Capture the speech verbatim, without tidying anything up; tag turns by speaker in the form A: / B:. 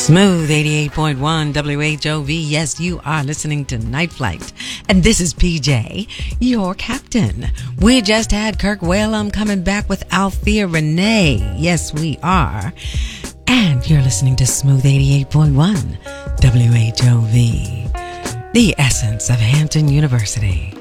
A: Smooth eighty-eight point one W H O V. Yes, you are listening to Night Flight. And this is P J, your captain. We just had Kirk Whalum coming back with Althea Renee. Yes, we are. And you're listening to Smooth eighty-eight point one W H O V, the essence of Hampton University.